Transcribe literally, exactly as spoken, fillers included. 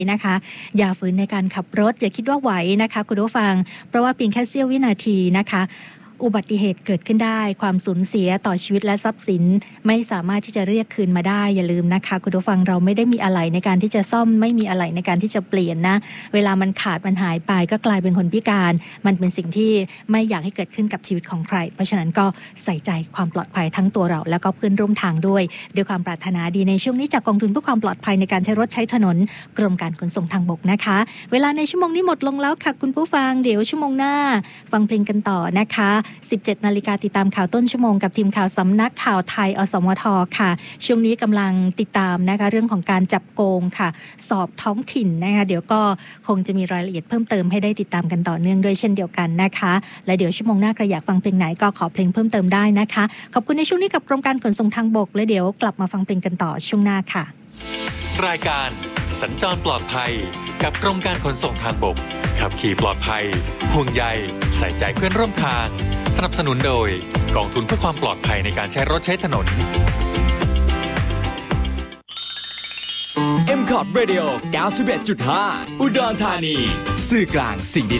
นะคะอย่าฝืนในการขับรถอย่าคิดว่าไหวนะคะคุณผู้ฟังเพราะว่าเพียงแค่เสี้ยววินาทีนะคะอุบัติเหตุเกิดขึ้นได้ความสูญเสียต่อชีวิตและทรัพย์สินไม่สามารถที่จะเรียกคืนมาได้อย่าลืมนะคะคุณผู้ฟังเราไม่ได้มีอะไรในการที่จะซ่อมไม่มีอะไรในการที่จะเปลี่ยนนะเวลามันขาดมันหายไปก็กลายเป็นคนพิการมันเป็นสิ่งที่ไม่อยากให้เกิดขึ้นกับชีวิตของใครเพราะฉะนั้นก็ใส่ใจความปลอดภัยทั้งตัวเราแล้วก็เพื่อนร่วมทางด้วยด้วยความปรารถนาดีในช่วงนี้จากกองทุนเพื่อความปลอดภัยในการใช้รถใช้ถนนกรมการขนส่งทางบกนะคะเวลาในชั่วโมงนี้หมดลงแล้วค่ะคุณผู้ฟังเดี๋ยวชั่วโมงหน้าฟังเพลงกันต่อนะคะสิบเจ็ดนาฬิกาติดตามข่าวต้นชั่วโมงกับทีมข่าวสำนักข่าวไทยอสมทค่ะช่วงนี้กำลังติดตามนะคะเรื่องของการจับโกงค่ะสอบท้องถิ่นนะคะเดี๋ยวก็คงจะมีรายละเอียดเพิ่มเติมให้ได้ติดตามกันต่อเนื่องด้วยเช่นเดียวกันนะคะและเดี๋ยวชั่วโมงหน้าใครอยากฟังเพลงไหนก็ขอเพลงเพิ่มเติมได้นะคะขอบคุณในช่วงนี้กับกรมการขนส่งทางบกและเดี๋ยวกลับมาฟังเพลงกันต่อช่วงหน้าค่ะรายการสัญจรปลอดภัยกับกรมการขนส่งทางบกขับขี่ปลอดภัยห่วงใยใส่ใจเพื่อนร่วมทางสนับสนุนโดยกองทุนเพื่อความปลอดภัยในการใช้รถใช้ถนนเอ็ม คอ ที Radio เก้าสิบเอ็ดจุดห้า อุดรธานีสื่อกลางสิ่ง